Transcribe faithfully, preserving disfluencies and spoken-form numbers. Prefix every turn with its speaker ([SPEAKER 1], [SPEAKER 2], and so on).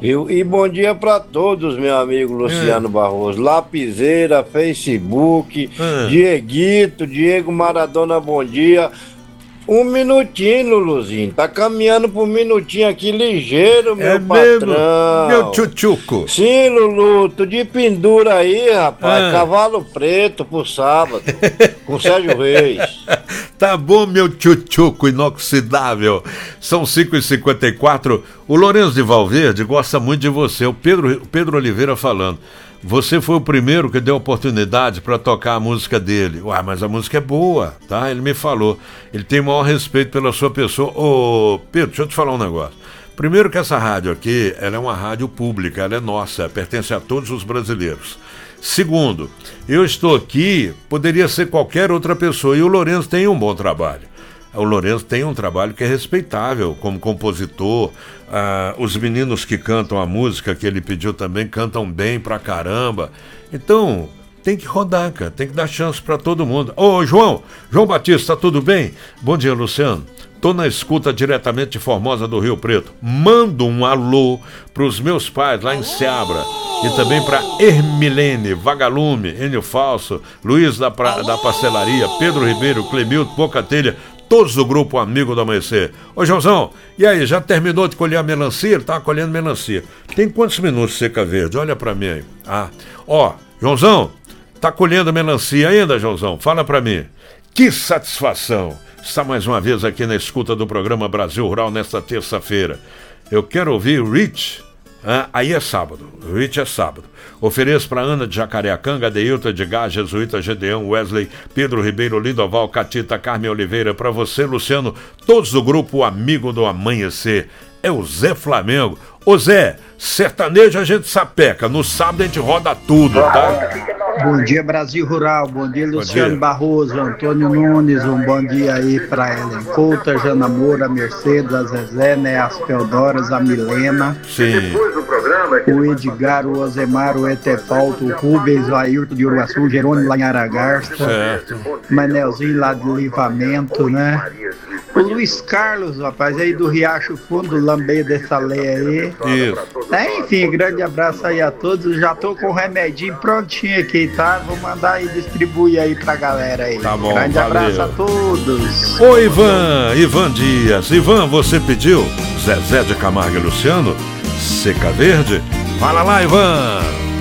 [SPEAKER 1] Eu, e bom dia para todos, meu amigo Luciano
[SPEAKER 2] hum.
[SPEAKER 1] Barroso. Lapiseira, Facebook,
[SPEAKER 2] Hum.
[SPEAKER 1] Dieguito, Diego Maradona, bom dia. Um minutinho, Luluzinho. Tá caminhando por um minutinho aqui ligeiro, meu
[SPEAKER 2] É
[SPEAKER 1] patrão.
[SPEAKER 2] mesmo? Meu tchutchuco.
[SPEAKER 1] Sim, Lulu, tô de pendura aí, rapaz.
[SPEAKER 2] Ah.
[SPEAKER 1] Cavalo preto pro sábado. Com Sérgio Reis.
[SPEAKER 2] Tá bom, meu tchutchuco inoxidável. São cinco e cinquenta e quatro. O Lourenço de Valverde gosta muito de você. O Pedro, o Pedro Oliveira falando. Você foi o primeiro que deu oportunidade para tocar a música dele. Ué, mas a música é boa, tá? Ele me falou. Ele tem o maior respeito pela sua pessoa. Ô, Pedro, deixa eu te falar um negócio. Primeiro que essa rádio aqui, ela é uma rádio pública, ela é nossa, pertence a todos os brasileiros. Segundo, eu estou aqui, poderia ser qualquer outra pessoa, e o Lourenço tem um bom trabalho. O Lourenço tem um trabalho que é respeitável como compositor. Ah, os meninos que cantam a música que ele pediu também cantam bem pra caramba. Então, tem que rodar, cara. Tem que dar chance pra todo mundo. Ô, João, João Batista, tudo bem? Bom dia, Luciano. Tô na escuta diretamente de Formosa do Rio Preto. Mando um alô pros meus pais lá em Seabra. E também pra Hermilene, Vagalume, Enio Falso, Luiz da, pra, da Pastelaria, Pedro Ribeiro, Clemilton, Pocatelha, todos do grupo Amigo do Amanhecer. Ô, Joãozão, e aí, já terminou de colher a melancia? Ele tava colhendo melancia. Tem quantos minutos seca verde? Olha pra mim aí. Ah, ó, Joãozão, tá colhendo melancia ainda, Joãozão? Fala pra mim. Que satisfação estar mais uma vez aqui na escuta do programa Brasil Rural nesta terça-feira. Eu quero ouvir Rich. Ah, aí é sábado, Rich é sábado. Ofereço para Ana de Jacareacanga, Adeilton, Edgar, Jesuíta, Gedeão, Wesley, Pedro Ribeiro, Lindoval, Catita, Carmen Oliveira. Para você, Luciano, todos do grupo Amigo do Amanhecer. É o Zé Flamengo. Ô Zé, sertanejo a gente sapeca, no sábado a gente roda tudo, tá?
[SPEAKER 3] Bom dia, Brasil Rural, bom dia, Luciano
[SPEAKER 2] dia.
[SPEAKER 3] Barroso, Antônio Nunes, um bom dia aí para Ellen Couta, Jana Moura, Mercedes, a Zezé, né, as Teodoras, a Milena,
[SPEAKER 2] Sim.
[SPEAKER 3] o Edgar, o Osemar, o Etefalto, o Rubens, o Ailton de Uruguaçu, o Jerônimo lá em Aragarça,
[SPEAKER 2] Certo.
[SPEAKER 3] Manelzinho lá de Livramento, né? O Luiz Carlos, rapaz, aí do Riacho Fundo, lambeio dessa lei aí.
[SPEAKER 2] Isso.
[SPEAKER 3] É, enfim, grande abraço aí a todos. Já tô com o remedinho prontinho aqui, tá? Vou mandar aí, distribuir aí pra galera aí.
[SPEAKER 2] Tá bom,
[SPEAKER 3] grande
[SPEAKER 2] valeu.
[SPEAKER 3] abraço a todos.
[SPEAKER 2] Ô Ivan, Ivan Dias. Ivan, você pediu Zezé de Camargo e Luciano? Seca Verde? Fala lá, Ivan.